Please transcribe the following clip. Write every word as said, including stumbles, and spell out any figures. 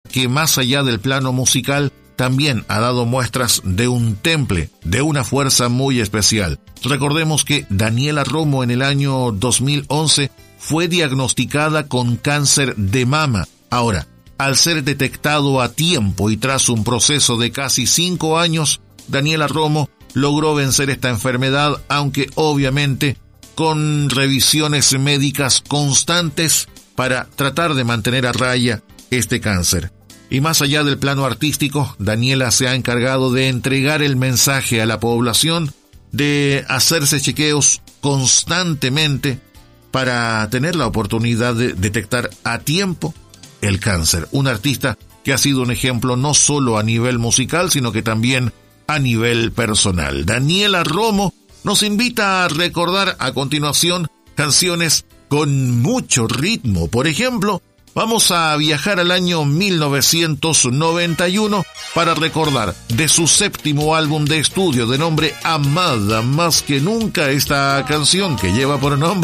que más allá del plano musical, también ha dado muestras de un temple, de una fuerza muy especial. Recordemos que Daniela Romo en el año dos mil once fue diagnosticada con cáncer de mama. Ahora, al ser detectado a tiempo y tras un proceso de casi cinco años, Daniela Romo logró vencer esta enfermedad, aunque obviamente con revisiones médicas constantes para tratar de mantener a raya este cáncer. Y más allá del plano artístico, Daniela se ha encargado de entregar el mensaje a la población, de hacerse chequeos constantemente para tener la oportunidad de detectar a tiempo el cáncer. Un artista que ha sido un ejemplo no solo a nivel musical, sino que también a nivel personal. Daniela Romo nos invita a recordar a continuación canciones con mucho ritmo. Por ejemplo, vamos a viajar al año mil novecientos noventa y uno para recordar de su séptimo álbum de estudio de nombre Amada Más que Nunca, esta canción que lleva por nombre